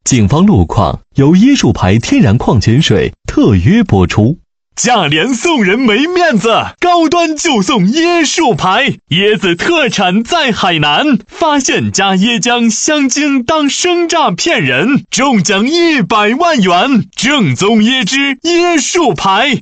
警方路况由椰树牌天然矿泉水特约播出。 价廉送人没面子，高端就送椰树牌，椰子特产在海南，发现加椰浆香精当生榨骗人，中奖100万元，正宗椰汁椰树牌。